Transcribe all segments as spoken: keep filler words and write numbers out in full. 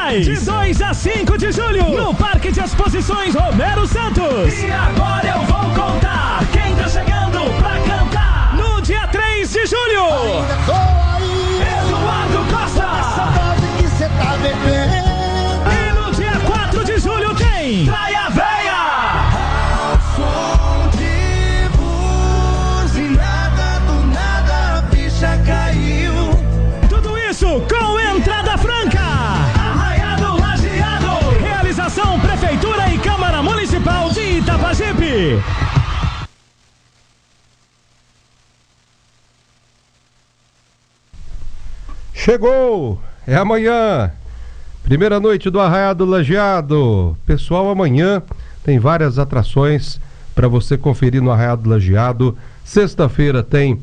reais. De dois a cinco de julho, no Parque de Exposições Romero Santos. E agora eu vou contar quem tá chegando pra cantar. No dia três de julho, Ainda tô aí, Eduardo Costa. saudade que cê tá bebendo. E no dia quatro de julho tem Praia Véia. Ao som de buzinada, do nada a ficha caiu. Tudo isso com entrada franca. Arraiado Lajeado. Realização Prefeitura e Câmara Municipal de Itapajipe. Chegou! É amanhã! Primeira noite do Arraiado Lajeado. Pessoal, amanhã tem várias atrações para você conferir no Arraiado Lajeado. Sexta-feira tem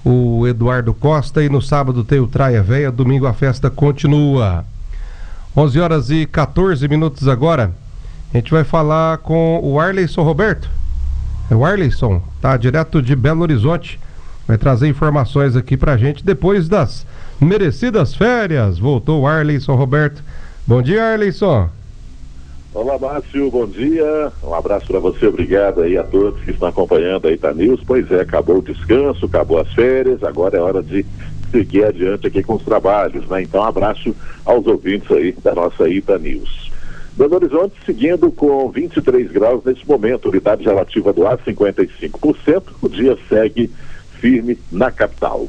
o Eduardo Costa e no sábado tem o Praia Véia. Domingo a festa continua. onze horas e quatorze minutos agora. A gente vai falar com o Arleison Roberto. É o Arleison, tá direto de Belo Horizonte. Vai trazer informações aqui pra gente depois das merecidas férias. Voltou o Arleison Roberto. Bom dia, Arleison. Olá, Márcio, bom dia. Um abraço para você, obrigado aí a todos que estão acompanhando a Ita News. Pois é, acabou o descanso, acabou as férias, agora é hora de seguir adiante aqui com os trabalhos, né? Então, um abraço aos ouvintes aí da nossa Ita News. Belo Horizonte seguindo com vinte e três graus nesse momento, umidade relativa do ar cinquenta e cinco por cento, o dia segue firme na capital.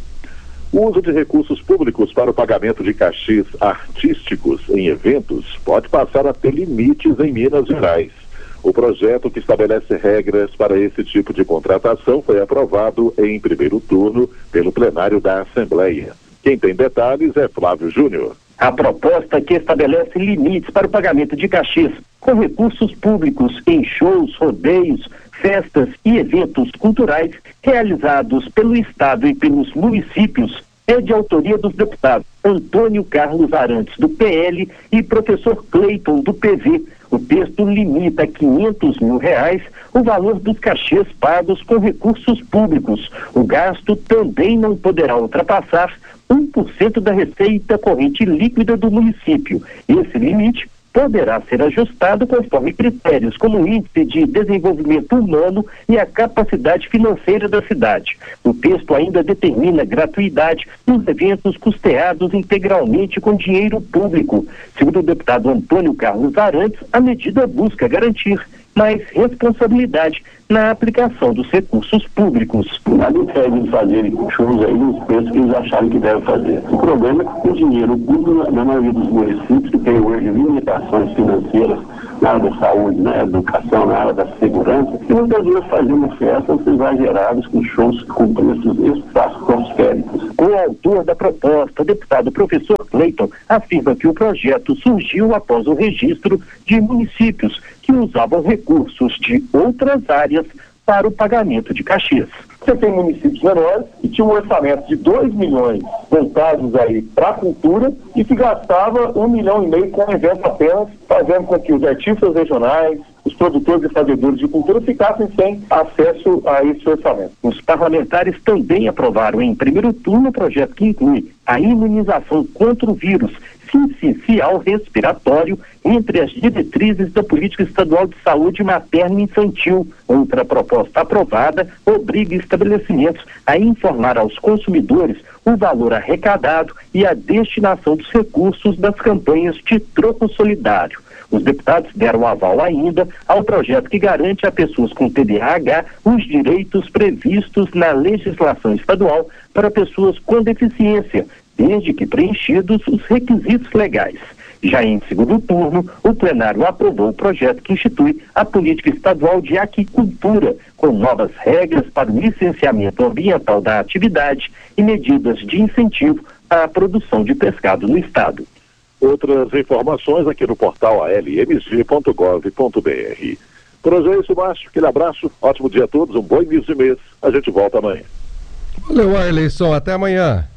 O uso de recursos públicos para o pagamento de cachês artísticos em eventos pode passar a ter limites em Minas Gerais. O projeto que estabelece regras para esse tipo de contratação foi aprovado em primeiro turno pelo plenário da Assembleia. Quem tem detalhes é Flávio Júnior. A proposta que estabelece limites para o pagamento de cachês com recursos públicos em shows, rodeios, festas e eventos culturais realizados pelo Estado e pelos municípios é de autoria dos deputados Antônio Carlos Arantes, do P L, e professor Cleiton, do P V. O texto limita a quinhentos mil reais o valor dos cachês pagos com recursos públicos. O gasto também não poderá ultrapassar um por cento da receita corrente líquida do município. Esse limite poderá ser ajustado conforme critérios como o índice de desenvolvimento humano e a capacidade financeira da cidade. O texto ainda determina gratuidade nos eventos custeados integralmente com dinheiro público. Segundo o deputado Antônio Carlos Arantes, a medida busca garantir mais responsabilidade na aplicação dos recursos públicos. Nada impede de fazerem shows aí nos preços que eles acharem que devem fazer. O problema é que o dinheiro público, na maioria dos municípios, que tem hoje limitações financeiras na área da saúde, na educação, na área da segurança, e muitas vezes fazendo festas exageradas com shows com preços estratosféricos. O autor da proposta, o deputado professor Cleiton, afirma que o projeto surgiu após o registro de municípios que usavam recursos de outras áreas para o pagamento de cachês. Você tem municípios menores que tinham um orçamento de dois milhões voltados aí para a cultura e que gastava um milhão e meio com eventos apenas, fazendo com que os artistas regionais, os produtores e fazedores de cultura ficassem sem acesso a esse orçamento. Os parlamentares também aprovaram em primeiro turno o projeto que inclui a imunização contra o vírus sincicial respiratório entre as diretrizes da Política Estadual de Saúde Materna e Infantil. Outra proposta aprovada obriga estabelecimentos a informar aos consumidores o valor arrecadado e a destinação dos recursos das campanhas de troco solidário. Os deputados deram aval ainda ao projeto que garante a pessoas com T D A H os direitos previstos na legislação estadual para pessoas com deficiência, desde que preenchidos os requisitos legais. Já em segundo turno, o plenário aprovou o projeto que institui a Política Estadual de Aquicultura, com novas regras para o licenciamento ambiental da atividade e medidas de incentivo à produção de pescado no estado. Outras informações aqui no portal a l m g ponto gov ponto b r. Por hoje é isso, Márcio. Aquele abraço, ótimo dia a todos, um bom início de mês. A gente volta amanhã. Valeu, Arleison. Até amanhã.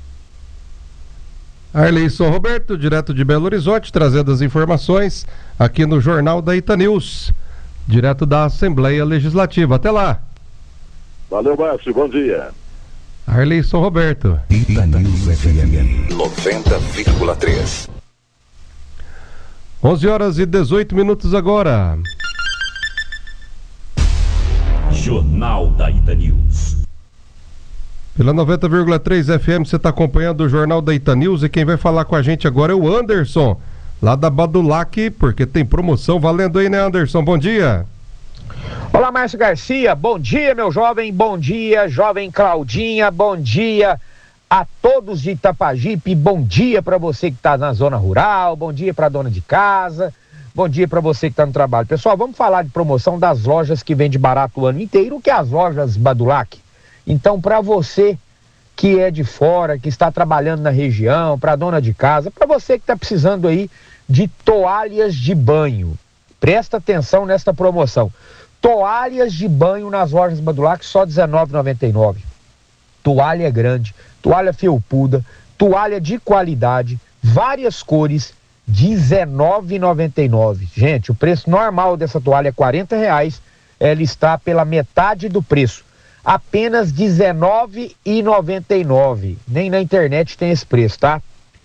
Arleison Roberto, direto de Belo Horizonte, trazendo as informações aqui no Jornal da Ita News, direto da Assembleia Legislativa. Até lá. Valeu, Márcio. Bom dia. Arleison Roberto. Ita News F M noventa vírgula três. onze horas e dezoito minutos agora. Jornal da Itanews. Pela noventa vírgula três F M você está acompanhando o Jornal da Itanews e quem vai falar com a gente agora é o Anderson, lá da Badulac, porque tem promoção valendo aí, né, Anderson? Bom dia. Olá, Márcio Garcia, bom dia, meu jovem, bom dia, jovem Claudinha, bom dia a todos de Itapajipe, bom dia para você que está na zona rural, bom dia para dona de casa, bom dia para você que está no trabalho. Pessoal, vamos falar de promoção das lojas que vende barato o ano inteiro, que é as lojas Badulac. Então, para você que é de fora, que está trabalhando na região, para dona de casa, para você que está precisando aí de toalhas de banho, presta atenção nesta promoção. Toalhas de banho nas lojas Badulac, só dezenove reais e noventa e nove centavos. Toalha grande, toalha felpuda, toalha de qualidade, várias cores, dezenove reais e noventa e nove centavos. Gente, o preço normal dessa toalha é quarenta reais, ela está pela metade do preço, apenas dezenove reais e noventa e nove centavos. Nem na internet tem esse preço, tá?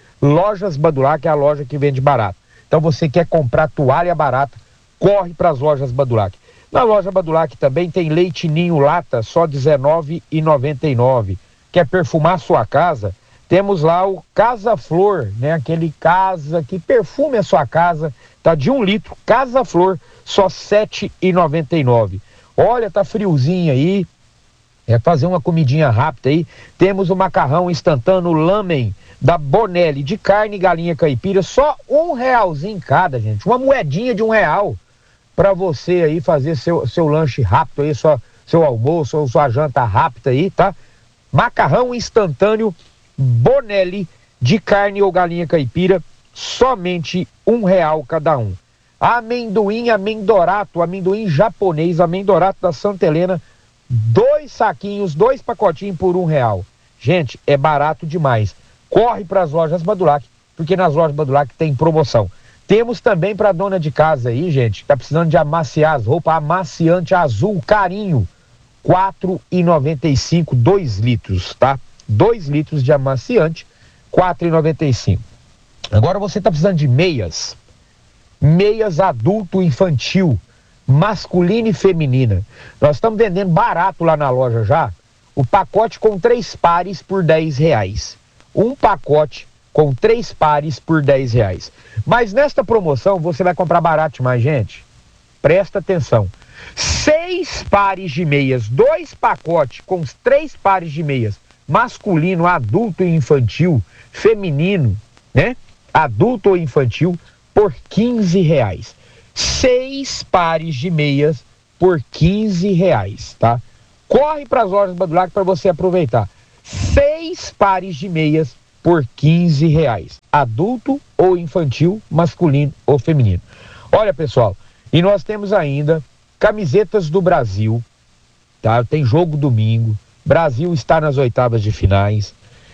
Lojas Badulac é a loja que vende barato. Então você quer comprar toalha barata, corre para as lojas Badulac. Na loja Badulac também tem leite ninho lata, só dezenove reais e noventa e nove centavos. Quer perfumar sua casa? Temos lá o Casa Flor, né? Aquele casa que perfume a sua casa, tá de um litro, Casa Flor, só sete reais e noventa e nove centavos. Olha, tá friozinho aí, é fazer uma comidinha rápida aí. Temos o macarrão instantâneo lamen da Bonelli, de carne e galinha caipira, só um realzinho cada, gente, uma moedinha de um real, para você aí fazer seu, seu lanche rápido aí, sua, seu almoço ou sua janta rápida aí, tá? Macarrão instantâneo Bonelli, de carne ou galinha caipira, somente um real cada um. Amendoim amendorato, amendoim japonês, amendorato da Santa Helena, dois saquinhos, dois pacotinhos por um real. Gente, é barato demais. Corre para as lojas Badulac, porque nas lojas Badulac tem promoção. Temos também para dona de casa aí, gente, tá precisando de amaciar as roupas, amaciante azul carinho, quatro reais e noventa e cinco centavos, dois litros, tá? dois litros de amaciante, quatro reais e noventa e cinco centavos. Agora você tá precisando de meias, meias adulto infantil, masculina e feminina. Nós estamos vendendo barato lá na loja já, o pacote com três pares por dez reais. Um pacote com três pares por dez reais. Mas nesta promoção você vai comprar barato demais, gente. Presta atenção. Seis pares de meias, dois pacotes com os três pares de meias, masculino, adulto e infantil, feminino, né? Adulto ou infantil, por quinze reais. Seis pares de meias por quinze reais, tá? Corre para as lojas Badulac para você aproveitar. Seis pares de meias por quinze reais. Adulto ou infantil, masculino ou feminino. Olha, pessoal, e nós temos ainda camisetas do Brasil, tá? Tem jogo domingo, Brasil está nas oitavas de finais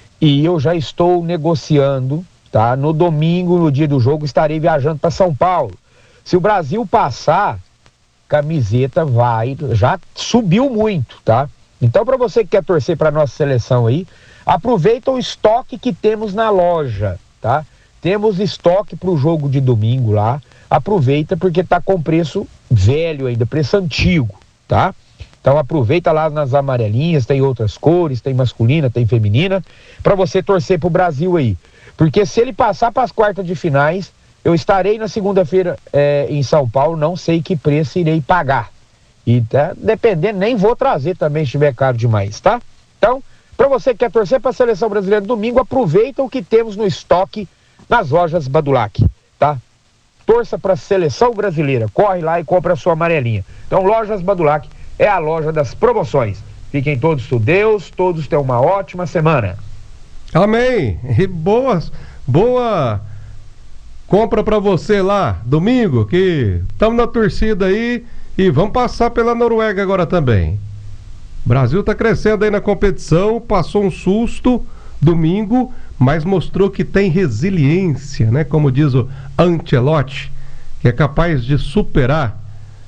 e eu já estou negociando, tá? No domingo, no dia do jogo, estarei viajando para São Paulo. Se o Brasil passar, camiseta vai, já subiu muito, tá? Então, para você que quer torcer para nossa seleção aí, aproveita o estoque que temos na loja, tá? Temos estoque para o jogo de domingo lá. Aproveita porque tá com preço velho ainda, preço antigo, tá? Então aproveita lá nas amarelinhas, tem outras cores, tem masculina, tem feminina, para você torcer pro Brasil aí. Porque se ele passar para as quartas de finais, eu estarei na segunda-feira é, em São Paulo, não sei que preço irei pagar. E tá, dependendo, nem vou trazer também se estiver caro demais, tá? Então, para você que quer torcer para a seleção brasileira no domingo, aproveita o que temos no estoque nas lojas Badulac, tá? Torça para a seleção brasileira, corre lá e compra a sua amarelinha. Então, Lojas Badulac é a loja das promoções. Fiquem todos com Deus, todos tenham uma ótima semana. Amém. E boa, boa compra para você lá, domingo, que estamos na torcida aí e vamos passar pela Noruega agora também. O Brasil está crescendo aí na competição, passou um susto domingo, mas mostrou que tem resiliência, né? Como diz o Ancelotti, que é capaz de superar.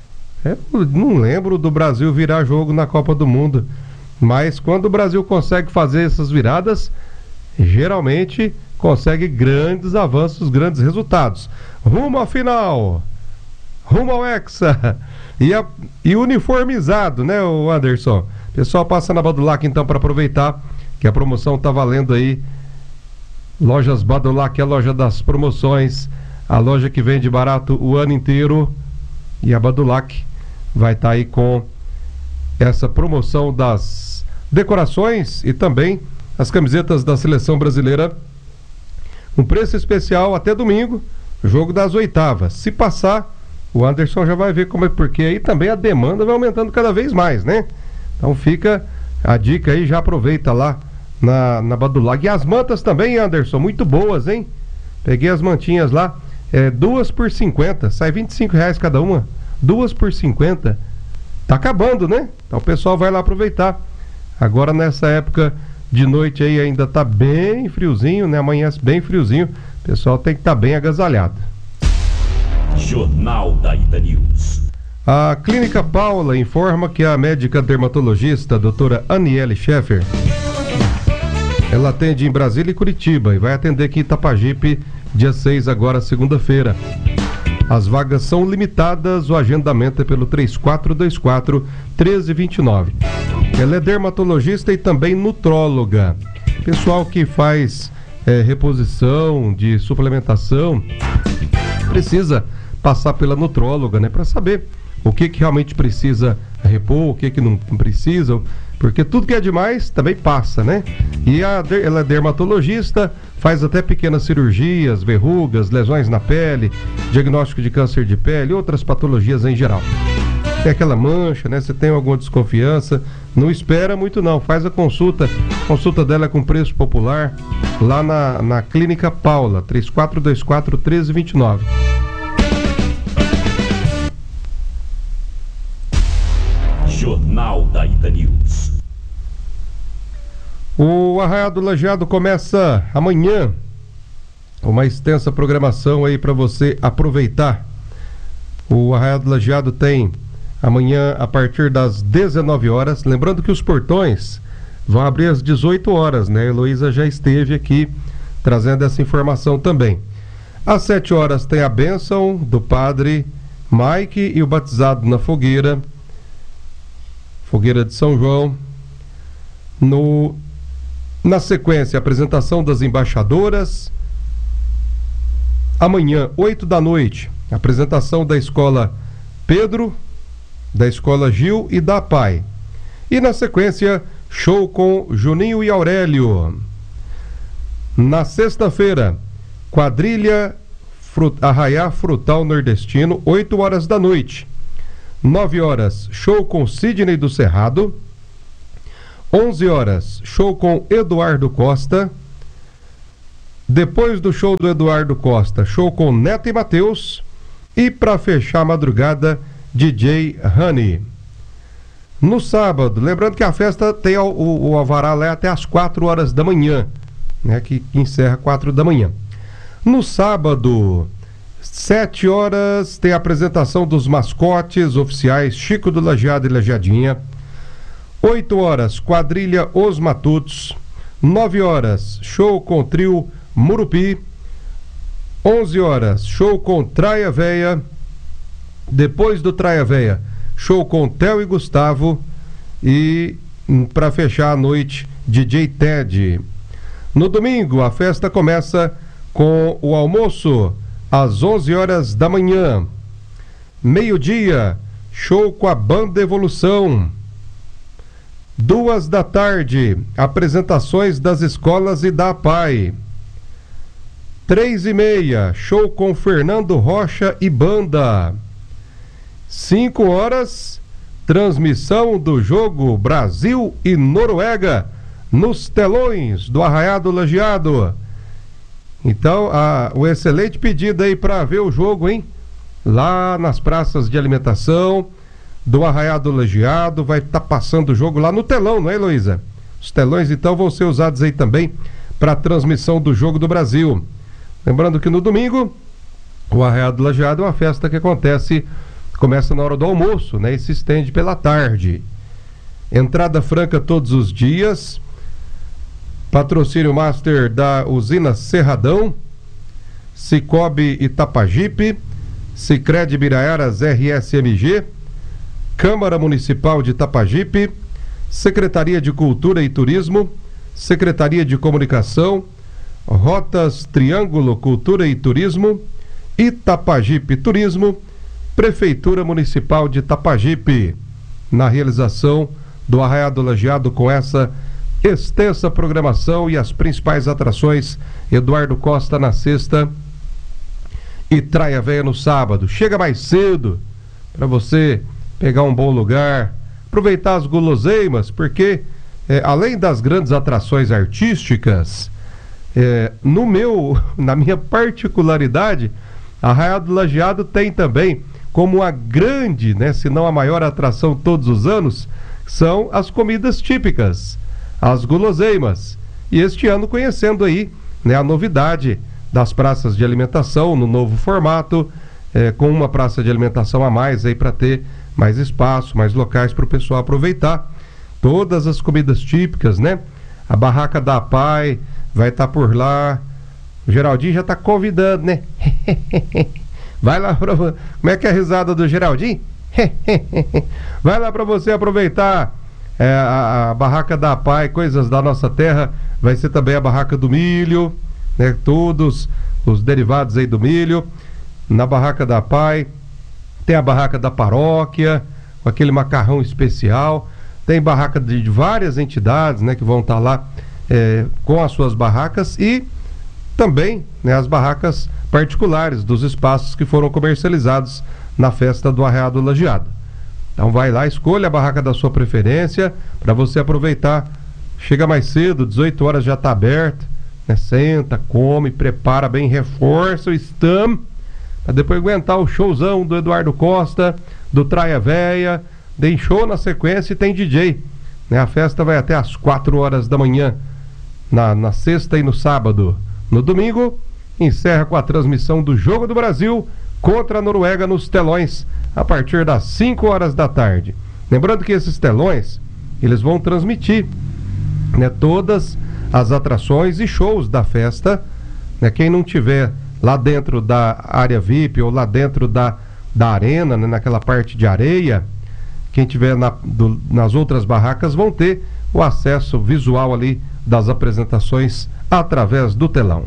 Eu não lembro do Brasil virar jogo na Copa do Mundo, mas quando o Brasil consegue fazer essas viradas, geralmente consegue grandes avanços, grandes resultados. Rumo à final, rumo ao Hexa, e, a, e uniformizado, né, o Anderson? Pessoal, passa na Badulac então para aproveitar que a promoção tá valendo aí. Lojas Badulac, a loja das promoções, a loja que vende barato o ano inteiro, e a Badulac vai estar tá aí com essa promoção das decorações e também as camisetas da seleção brasileira, um preço especial até domingo, jogo das oitavas. Se passar, o Anderson já vai ver como é, porque aí também a demanda vai aumentando cada vez mais, né? Então fica a dica aí, já aproveita lá na, na Badulac. E as mantas também, Anderson, muito boas, hein? Peguei as mantinhas lá, é, duas por cinquenta, sai vinte e cinco reais cada uma, duas por cinquenta. Tá acabando, né? Então o pessoal vai lá aproveitar. Agora nessa época de noite aí ainda tá bem friozinho, né? Amanhã bem friozinho, o pessoal tem que estar tá bem agasalhado. Jornal da Ita News. A Clínica Paula informa que a médica dermatologista a doutora Aniele Schaeffer, ela atende em Brasília e Curitiba e vai atender aqui em Itapajipe dia seis, agora segunda-feira. As vagas são limitadas, o agendamento é pelo três quatro dois quatro, um três dois nove. Ela é dermatologista e também nutróloga. Pessoal que faz é, reposição de suplementação precisa passar pela nutróloga, né, para saber o que que realmente precisa repor, o que que não precisa, porque tudo que é demais também passa, né? E a, ela é dermatologista, faz até pequenas cirurgias, verrugas, lesões na pele, diagnóstico de câncer de pele, outras patologias em geral. Tem aquela mancha, né? Você tem alguma desconfiança, não espera muito não, faz a consulta, consulta dela é com preço popular, lá na, na Clínica Paula, três quatro dois quatro, um três dois nove. Jornal da Ita News. O Arraial do Lajeado começa amanhã, uma extensa programação aí para você aproveitar. O Arraial do Lajeado tem amanhã a partir das dezenove horas, lembrando que os portões vão abrir às dezoito horas, né? A Heloísa já esteve aqui trazendo essa informação também. Às sete horas tem a bênção do padre Mike e o batizado na fogueira, fogueira de São João. No, na sequência, a apresentação das embaixadoras. Amanhã, oito da noite, apresentação da escola Pedro, da escola Gil e da Pai. E na sequência, show com Juninho e Aurélio. Na sexta-feira, quadrilha Frut, Arraiá Frutal Nordestino, oito horas da noite. nove horas, show com Sidney do Cerrado. onze horas, show com Eduardo Costa. Depois do show do Eduardo Costa, show com Neto e Matheus. E para fechar a madrugada, D J Honey. No sábado, lembrando que a festa tem o, o, o alvará lá até às quatro horas da manhã, né, que, que encerra quatro da manhã. No sábado, sete horas, tem a apresentação dos mascotes oficiais Chico do Lajeado e Lajeadinha. oito horas, quadrilha Os Matutos. nove horas, show com o trio Murupi. onze horas, show com Traia Véia. Depois do Traia Véia, show com Theo e Gustavo. E para fechar a noite, D J Ted. No domingo, a festa começa com o almoço às onze horas da manhã. Meio-dia, show com a Banda Evolução. Duas da tarde, apresentações das escolas e da A P A I. Três e meia, show com Fernando Rocha e banda. Cinco horas, transmissão do jogo Brasil e Noruega nos telões do Arraial do Lajeado. Então, a, o excelente pedido aí para ver o jogo, hein? Lá nas praças de alimentação do Arraial do Lajeado, vai estar tá passando o jogo lá no telão, não é, Heloísa? Os telões, então, vão ser usados aí também para a transmissão do jogo do Brasil. Lembrando que no domingo, o Arraial do Lajeado é uma festa que acontece, começa na hora do almoço, né? E se estende pela tarde. Entrada franca todos os dias. Patrocínio Master da usina Cerradão, Cicobi Itapajipe, Sicredi Biraiaras R S M G, Câmara Municipal de Itapajipe, Secretaria de Cultura e Turismo, Secretaria de Comunicação, Rotas Triângulo Cultura e Turismo, Itapajipe Turismo, Prefeitura Municipal de Itapajipe, na realização do Arraiado Lajeado com essa extensa programação e as principais atrações. Eduardo Costa na sexta e Traia Véia no sábado. Chega mais cedo para você pegar um bom lugar, aproveitar as guloseimas, porque é, além das grandes atrações artísticas, é, no meu, na minha particularidade, a Arraiado Lajeado tem também como a grande, né, se não a maior atração todos os anos, são as comidas típicas, as guloseimas. E este ano conhecendo aí, né, a novidade das praças de alimentação no novo formato, é, com uma praça de alimentação a mais aí para ter mais espaço, mais locais para o pessoal aproveitar todas as comidas típicas, né? A barraca da Pai vai estar tá por lá. O Geraldinho já está convidando, né? Vai lá para... Como é que é a risada do Geraldinho? Vai lá para você aproveitar é, a, a barraca da Pai, coisas da nossa terra. Vai ser também a barraca do milho, né? Todos os derivados aí do milho. Na barraca da Pai tem a barraca da paróquia, com aquele macarrão especial. Tem barraca de, de várias entidades, né, que vão estar tá lá é, com as suas barracas, e também, né, as barracas particulares dos espaços que foram comercializados na festa do Arraiado Lajeado. Então vai lá, escolha a barraca da sua preferência para você aproveitar. Chega mais cedo, dezoito horas já está aberto, né? Senta, come, prepara bem, reforça o estam, para depois aguentar o showzão do Eduardo Costa, do Traia Véia. Tem show na sequência e tem D J, né? A festa vai até às quatro horas da manhã, na, na sexta e no sábado. No domingo, encerra com a transmissão do Jogo do Brasil contra a Noruega nos telões, a partir das cinco horas da tarde. Lembrando que esses telões, eles vão transmitir, né, todas as atrações e shows da festa, né? Quem não tiver lá dentro da área V I P ou lá dentro da, da arena, né, naquela parte de areia, quem tiver na, do, nas outras barracas vão ter o acesso visual ali das apresentações através do telão.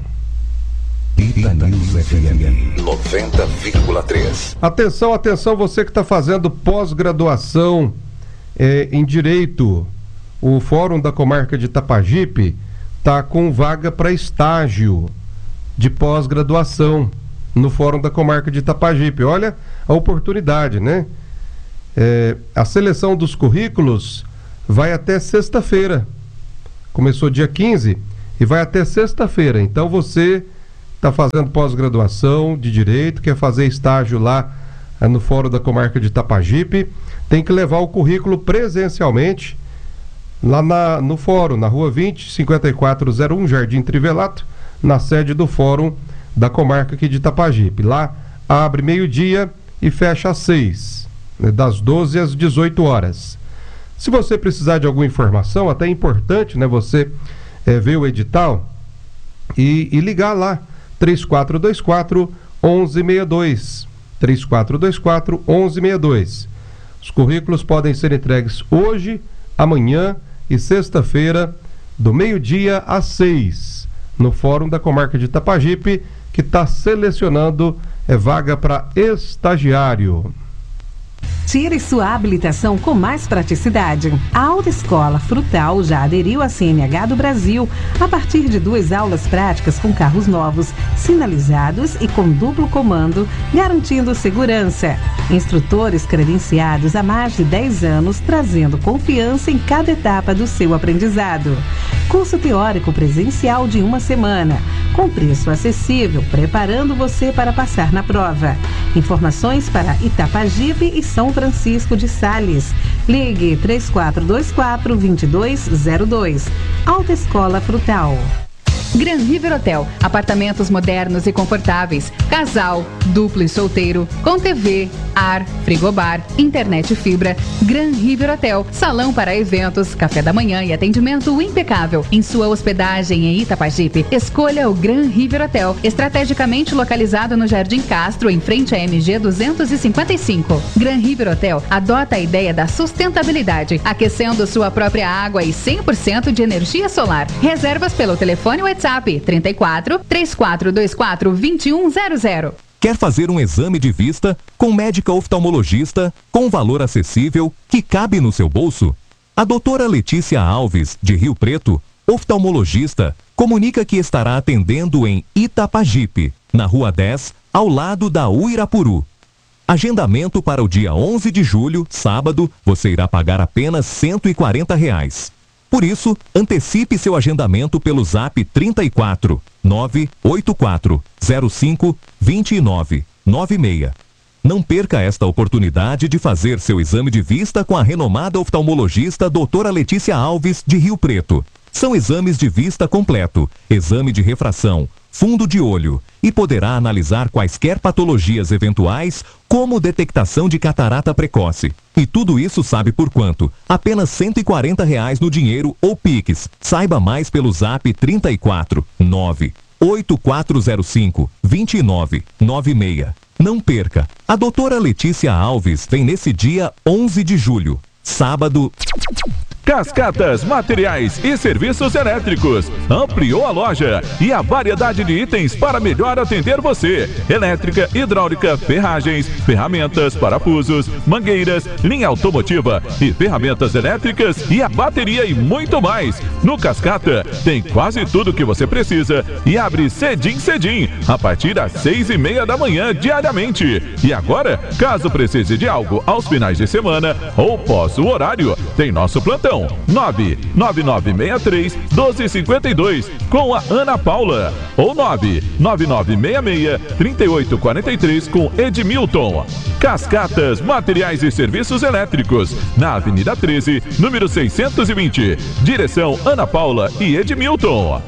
Itanews F M noventa vírgula três. Atenção, atenção, você que está fazendo pós-graduação é, em Direito. O Fórum da Comarca de Itapajipe está com vaga para estágio de pós-graduação no Fórum da Comarca de Itapajipe. Olha a oportunidade, né? É, a seleção dos currículos vai até sexta-feira. Começou dia quinze e vai até sexta-feira. Então você está fazendo pós-graduação de Direito, quer fazer estágio lá é, no Fórum da Comarca de Itapajipe, tem que levar o currículo presencialmente lá na, no Fórum, na Rua vinte, cinquenta e quatro zero um, Jardim Trivelato, na sede do Fórum da Comarca aqui de Itapajipe. Lá abre meio-dia e fecha às seis, né, das doze às dezoito horas. Se você precisar de alguma informação, até é importante, né, você é, ver o edital e, e ligar lá, três quatro dois quatro, um um seis dois, três quatro dois quatro, um um seis dois. Os currículos podem ser entregues hoje, amanhã e sexta-feira, do meio-dia às seis, no Fórum da Comarca de Itapajipe, que está selecionando é, vaga para estagiário. Tire sua habilitação com mais praticidade. A Autoescola Frutal já aderiu à C N H do Brasil a partir de duas aulas práticas com carros novos, sinalizados e com duplo comando, garantindo segurança. Instrutores credenciados há mais de dez anos, trazendo confiança em cada etapa do seu aprendizado. Curso teórico presencial de uma semana, com preço acessível, preparando você para passar na prova. Informações para Itapajipe e São Francisco de Sales. Ligue três quatro dois quatro, dois dois zero dois. Autoescola Frutal. Gran River Hotel, apartamentos modernos e confortáveis, casal, duplo e solteiro, com T V, ar, frigobar, internet fibra. Gran River Hotel, salão para eventos, café da manhã e atendimento impecável. Em sua hospedagem em Itapajipe, escolha o Gran River Hotel, estrategicamente localizado no Jardim Castro, em frente à M G duzentos e cinquenta e cinco. Gran River Hotel adota a ideia da sustentabilidade, aquecendo sua própria água e cem por cento de energia solar. Reservas pelo telefone WhatsApp trinta e quatro, três quatro dois quatro, dois um zero zero. Quer fazer um exame de vista com médica oftalmologista com valor acessível que cabe no seu bolso? A doutora Letícia Alves, de Rio Preto, oftalmologista, comunica que estará atendendo em Itapajipe, na Rua dez, ao lado da Uirapuru. Agendamento para o dia onze de julho, sábado, você irá pagar apenas cento e quarenta reais. Por isso, antecipe seu agendamento pelo zap trinta e quatro, nove oito quatro, zero cinco, dois nove, nove seis. Não perca esta oportunidade de fazer seu exame de vista com a renomada oftalmologista doutora Letícia Alves, de Rio Preto. São exames de vista completo, exame de refração, fundo de olho e poderá analisar quaisquer patologias eventuais, como detectação de catarata precoce. E tudo isso sabe por quanto? Apenas cento e quarenta reais no dinheiro ou Pix. Saiba mais pelo zap trinta e quatro, nove oito quatro zero cinco, dois nove, nove seis. Não perca, a doutora Letícia Alves vem nesse dia onze de julho, sábado. Cascatas, materiais e serviços elétricos. Ampliou a loja e a variedade de itens para melhor atender você. Elétrica, hidráulica, ferragens, ferramentas, parafusos, mangueiras, linha automotiva e ferramentas elétricas e a bateria e muito mais. No Cascata tem quase tudo que você precisa e abre cedim cedim a partir das seis e meia da manhã diariamente. E agora, caso precise de algo aos finais de semana ou pós o horário, tem nosso plantão nove nove nove seis três, um dois cinco dois com a Ana Paula ou nove nove nove seis seis, três oito quatro três com Edmilton. Cascatas, materiais e serviços elétricos, na Avenida treze, número seiscentos e vinte. Direção Ana Paula e Edmilton.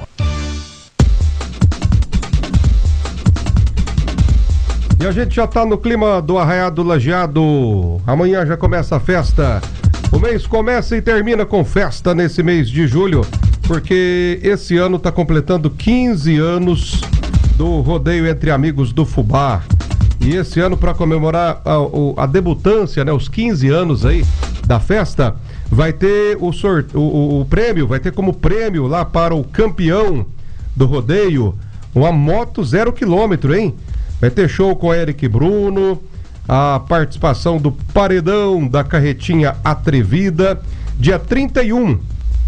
E a gente já tá no clima do Arraiado Lajeado. Amanhã já começa a festa. O mês começa e termina com festa nesse mês de julho, porque esse ano está completando quinze anos do rodeio entre amigos do Fubá. E esse ano, para comemorar a, a debutância, né, os quinze anos aí da festa, vai ter o, sort, o, o prêmio, vai ter como prêmio lá para o campeão do rodeio uma moto zero quilômetro, hein? Vai ter show com Eric Bruno, a participação do Paredão da Carretinha Atrevida, dia trinta e um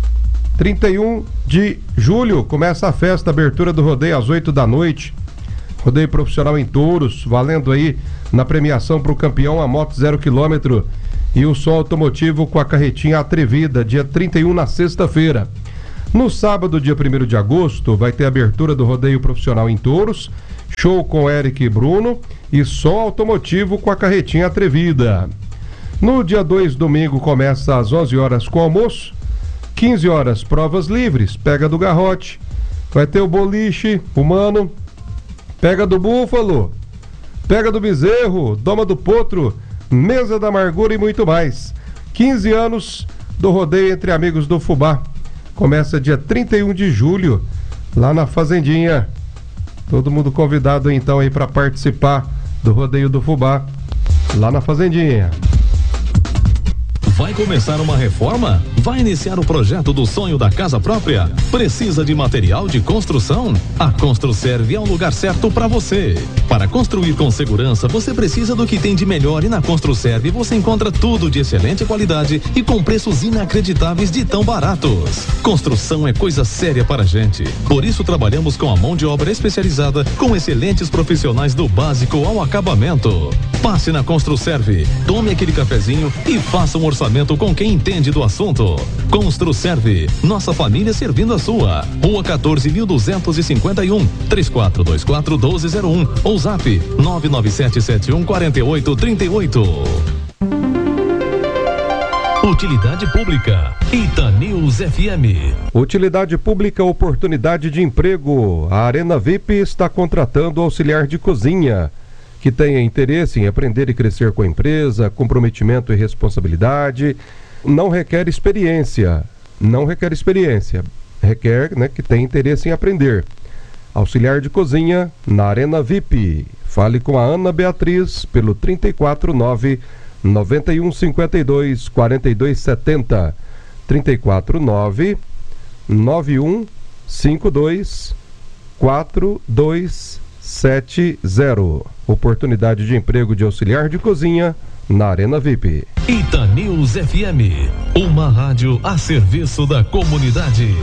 de julho, começa a festa, abertura do rodeio às oito da noite, rodeio profissional em touros, valendo aí na premiação para o campeão a moto zero quilômetro e o som automotivo com a Carretinha Atrevida, dia trinta e um na sexta-feira. No sábado, dia primeiro de agosto, vai ter abertura do rodeio profissional em touros, show com Eric e Bruno e som automotivo com a Carretinha Atrevida. No dia dois, domingo, começa às onze horas com almoço, quinze horas provas livres, pega do garrote, vai ter o boliche humano, pega do búfalo, pega do bezerro, doma do potro, mesa da amargura e muito mais. quinze anos do rodeio entre amigos do Fubá. Começa dia trinta e um de julho, lá na Fazendinha. Todo mundo convidado então aí para participar do rodeio do Fubá, lá na Fazendinha. Vai começar uma reforma? Vai iniciar o projeto do sonho da casa própria? Precisa de material de construção? A Construserve é o lugar certo para você. Para construir com segurança, você precisa do que tem de melhor e na Construserve você encontra tudo de excelente qualidade e com preços inacreditáveis de tão baratos. Construção é coisa séria para a gente. Por isso trabalhamos com a mão de obra especializada, com excelentes profissionais do básico ao acabamento. Passe na Construserve, tome aquele cafezinho e faça um orçamento com quem entende do assunto. Construserve, nossa família servindo a sua. Rua quatorze mil duzentos e cinquenta e um, três quatro dois quatro, um dois zero um ou zap nove nove sete sete um, quatro oito três oito. O Utilidade Pública, Itanews F M. Utilidade Pública, oportunidade de emprego. A Arena V I P está contratando auxiliar de cozinha que tenha interesse em aprender e crescer com a empresa, comprometimento e responsabilidade. Não requer experiência, não requer experiência, requer, né, que tenha interesse em aprender. Auxiliar de cozinha na Arena V I P. Fale com a Ana Beatriz pelo trinta e quatro nove, noventa e um cinquenta e dois, quarenta e dois setenta. trinta e quatro nove, noventa e um cinquenta e dois, quarenta e dois setenta. Oportunidade de emprego de auxiliar de cozinha na Arena V I P. Itanews F M, uma rádio a serviço da comunidade.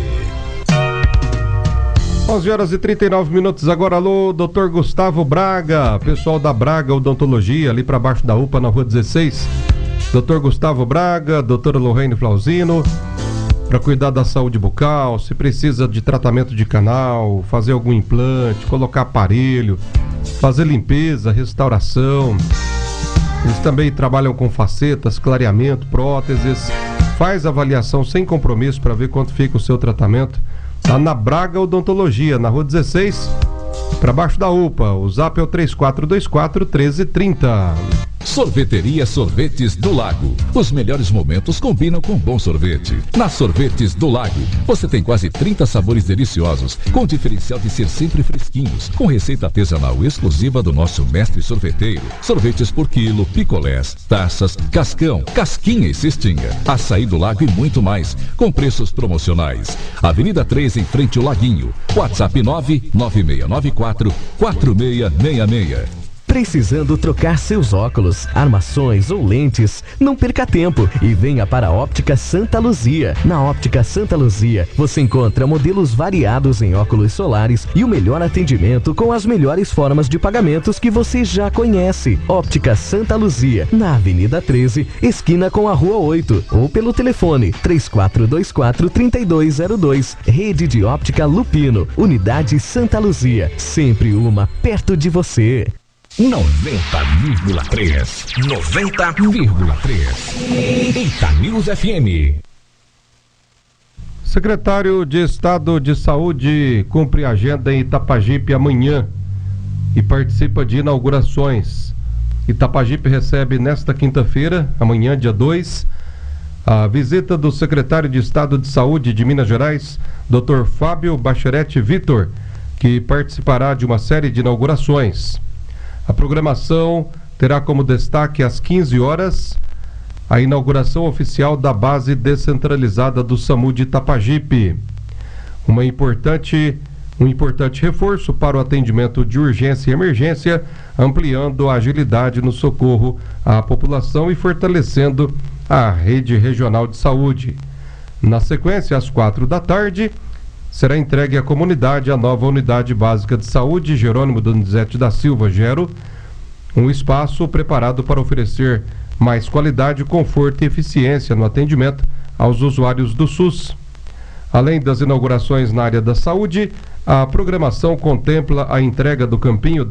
onze horas e trinta e nove minutos agora. Alô, doutor Gustavo Braga, pessoal da Braga Odontologia, ali para baixo da U P A, na rua dezesseis. doutor Gustavo Braga, doutora Lorraine Flauzino, para cuidar da saúde bucal, se precisa de tratamento de canal, fazer algum implante, colocar aparelho, fazer limpeza, restauração. Eles também trabalham com facetas, clareamento, próteses. Faz avaliação sem compromisso para ver quanto fica o seu tratamento. Tá na Braga Odontologia, na rua dezesseis, para baixo da U P A. O zap é o três quatro dois quatro, um três três zero. Sorveteria Sorvetes do Lago. Os melhores momentos combinam com bom sorvete. Na Sorvetes do Lago, você tem quase trinta sabores deliciosos, com o diferencial de ser sempre fresquinhos, com receita artesanal exclusiva do nosso mestre sorveteiro. Sorvetes por quilo, picolés, taças, cascão, casquinha e cestinha, açaí do Lago e muito mais, com preços promocionais. Avenida três, em frente ao Laguinho. WhatsApp nove nove seis nove quatro, quatro seis seis seis. Precisando trocar seus óculos, armações ou lentes? Não perca tempo e venha para a Óptica Santa Luzia. Na Óptica Santa Luzia, você encontra modelos variados em óculos solares e o melhor atendimento com as melhores formas de pagamentos que você já conhece. Óptica Santa Luzia, na Avenida treze, esquina com a Rua oito, ou pelo telefone três quatro dois quatro, três dois zero dois. Rede de Óptica Lupino, Unidade Santa Luzia, sempre uma perto de você. noventa vírgula três. noventa vírgula três. Itanews F M. Secretário de Estado de Saúde cumpre agenda em Itapajipe amanhã e participa de inaugurações. Itapajipe recebe nesta quinta-feira, amanhã, dia dois, a visita do secretário de Estado de Saúde de Minas Gerais, doutor Fábio Bacheretti Vitor, que participará de uma série de inaugurações. A programação terá como destaque às quinze horas a inauguração oficial da base descentralizada do SAMU de Itapajipe. Uma importante, um importante reforço para o atendimento de urgência e emergência, ampliando a agilidade no socorro à população e fortalecendo a rede regional de saúde. Na sequência, às quatro da tarde, será entregue à comunidade a nova unidade básica de saúde Jerônimo Donizete da Silva, Gero, um espaço preparado para oferecer mais qualidade, conforto e eficiência no atendimento aos usuários do SUS. Além das inaugurações na área da saúde, a programação contempla a entrega do campinho